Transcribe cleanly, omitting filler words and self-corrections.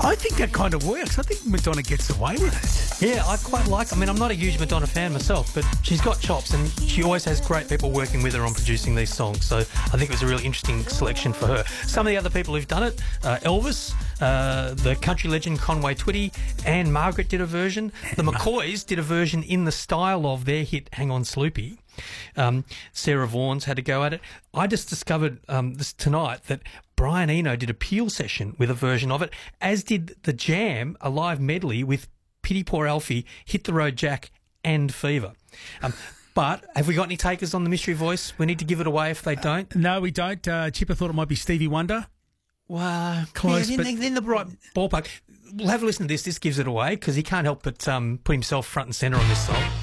I think that kind of works. I think Madonna gets away with it. Yeah, I quite like. I mean, I'm not a huge Madonna fan myself, but she's got chops, and she always has great people working with her on producing these songs. So I think it was a really interesting selection for her. Some of the other people who've done it, Elvis, the country legend Conway Twitty, and Margaret did a version. The McCoys did a version in the style of their hit "Hang On Sloopy." Sarah Vaughan's had to go at it. I just discovered this tonight that Brian Eno did a Peel session with a version of it, as did The Jam, a live medley with Pity Poor Alfie, Hit the Road Jack and Fever. But have we got any takers on the mystery voice? We need to give it away if they don't. No, we don't. Chipper thought it might be Stevie Wonder. Well, close, yeah, but in the right ballpark. We'll have a listen to this. This gives it away because he can't help but put himself front and centre on this song.